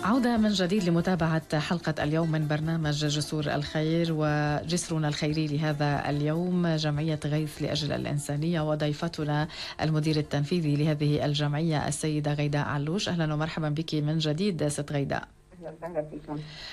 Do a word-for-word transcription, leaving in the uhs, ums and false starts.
عودة من جديد لمتابعة حلقة اليوم من برنامج جسور الخير، وجسرنا الخيري لهذا اليوم جمعية غيث لأجل الإنسانية، وضيفتنا المدير التنفيذي لهذه الجمعية السيدة غيداء علوش. أهلا ومرحبا بك من جديد ست غيداء. أهلا وسهلا فيكم.